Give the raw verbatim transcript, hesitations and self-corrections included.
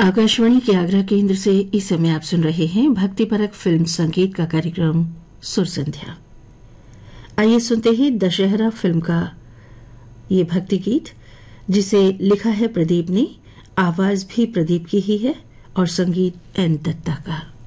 आकाशवाणी के आगरा केंद्र से इस समय आप सुन रहे हैं भक्तिपरक फिल्म संगीत का कार्यक्रम सुर संध्या। आइए सुनते हैं दशहरा फिल्म का ये भक्ति गीत, जिसे लिखा है प्रदीप ने, आवाज भी प्रदीप की ही है और संगीत एन दत्ता का।